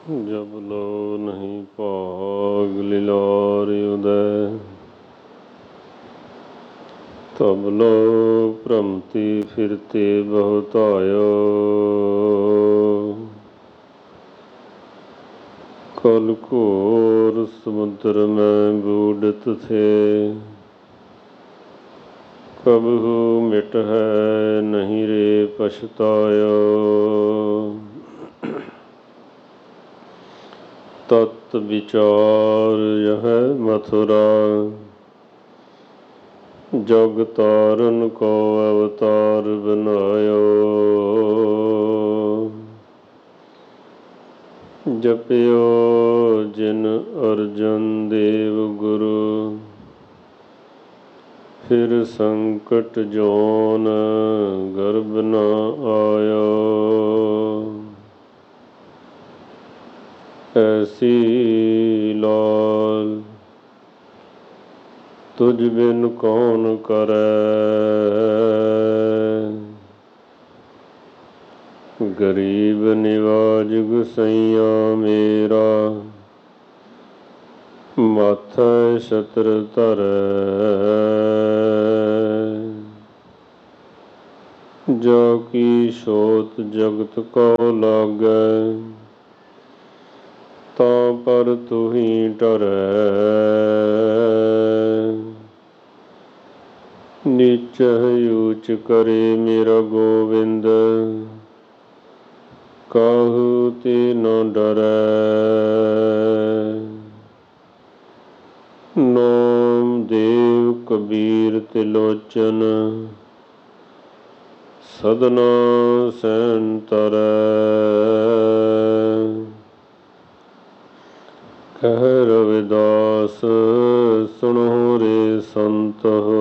जब लो नहीं भाग लिलार उदय, तब लो भ्रमती फिरते बहुतायो। कल घोर समुद्र में बूढ़त थे, कबहू मिट है नहीं रे पछतायो। तत् विचार यह मथुरा, जग तारन को अवतार बनायो। जपियो जिन अर्जन देव गुरु, फिर संकट जोन गर्भ न आयो। ऐसी लाल तुझ बिन कौन करे, गरीब निवाज गुसैया मेरा, माथा छत्र धरै। जो की सोत जगत को लागै, तां पर तू ही डरै। नीच ऊच करे मेरा गोविंद, काहू ते न डरै। नाम देव कबीर तिलोचन, सदना सैन तरै। कह रविदास सुनो रे संत हो,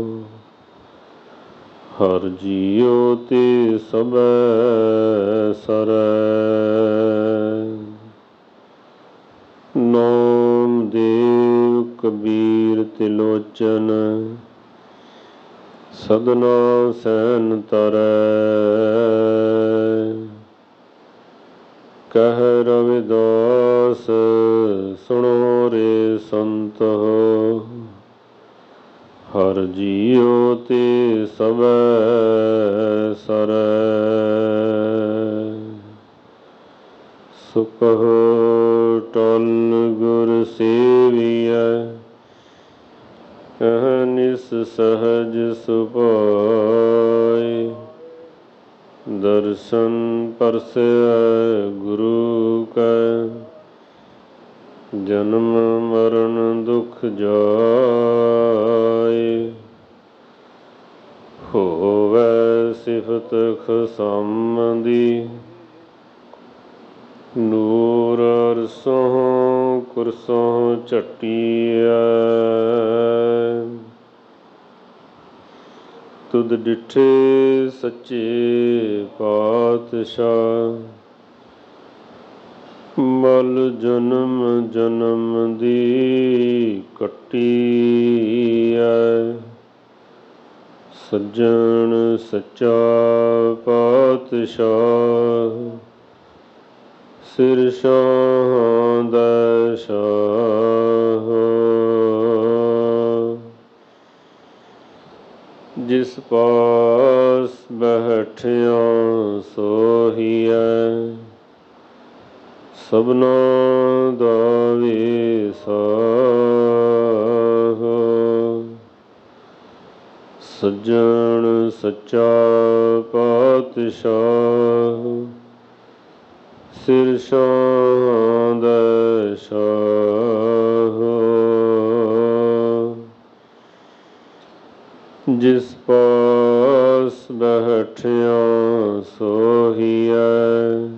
हर जियो ते सबै सरै। नाम देव कबीर तिलोचन, सदना सैन तरै। कह रविदास सुनो रे संत हो, हर जियो ते सबै सरै। सो कहो टल गुर सेवियै, अहनिस सहज सुभाए। दर्शन परसै गुरु कै, जन्म मरण दुख जाए। होवै सिफत खसामदी, ਨੂਰ ਅਰਸੋਂ ਕੁਰਸੋਂ ਝਟੀਐ। ਤੁਧ ਡਿਠੇ ਸੱਚੇ ਪਾਤਸ਼ਾਹ, ਮਲ ਜਨਮ ਜਨਮ ਦੀ ਕੱਟੀਐ। ਸੱਜਣ ਸੱਚਾ ਪਾਤਸ਼ਾਹ, ਸਿਰ ਸ਼ਾਹਾਂ ਦਾ ਸ਼ਾਹ। ਜਿਸ ਪਾਸ ਬੈਠਿਆ ਸੋਹੀਐ, ਸਭਨਾ ਦਾ ਵੇਸਾਹ। ਸੱਜਣ ਸੱਚਾ ਪਾਤਸ਼ਾਹ, ਸਿਰ ਸ਼ਾਹਾਂ ਦਾ ਸ਼ਾਹ। ਜਿਸ ਪਾਸ ਬੈਠਿਆ ਸੋਹੀਐ,